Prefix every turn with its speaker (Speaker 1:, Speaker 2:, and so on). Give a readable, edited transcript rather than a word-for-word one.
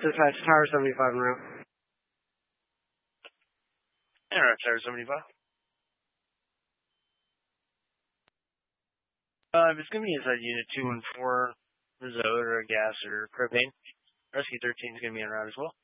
Speaker 1: Dispatch, Tower 75 en route.
Speaker 2: Alright, Tower 75. If it's going to be inside Unit 214, there's a odor of gas or propane. Rescue 13 is going to be en route as well.